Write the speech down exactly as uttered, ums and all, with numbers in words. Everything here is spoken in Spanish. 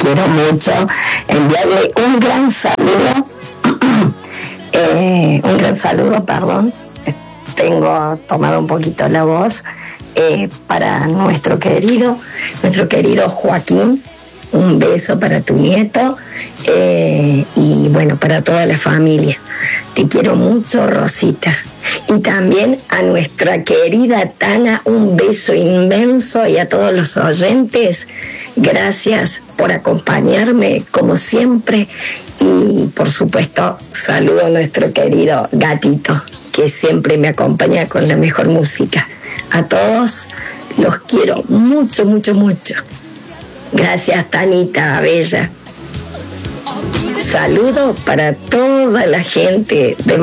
quiero mucho, enviarle un gran saludo, eh, un gran saludo, perdón, tengo tomado un poquito la voz, eh, para nuestro querido, nuestro querido Joaquín, un beso para tu nieto, eh, y bueno, para toda la familia. Te quiero mucho, Rosita. Y también a nuestra querida Tana, un beso inmenso, y a todos los oyentes, gracias por acompañarme como siempre, y por supuesto saludo a nuestro querido gatito, que siempre me acompaña con la mejor música. A todos los quiero mucho, mucho, mucho. Gracias, Tanita Bella. Saludo para toda la gente de